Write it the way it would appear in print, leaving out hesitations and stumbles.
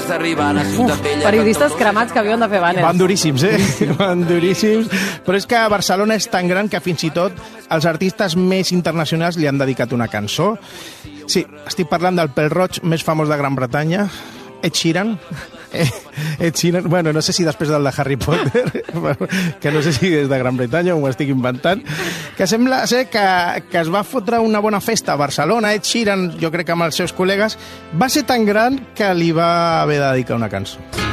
Periodistes cremats que havien de fer bàners. Van duríssims, Van duríssims. Però és que Barcelona és tan gran que fins i tot els artistes més internacionals li han dedicat una cançó. Sí, estic parlant del pèl-roig més famós de Gran Bretanya, Ed Sheeran. Ed Sheeran, bueno, no sé si després del de Harry Potter, que no sé si és de Gran Bretanya o m'ho estic inventant, que sembla ser que es va fotre una bona festa a Barcelona. Ed Sheeran, jo crec que amb els seus col·legues, va ser tan gran que li va haver de dedicar una cançó.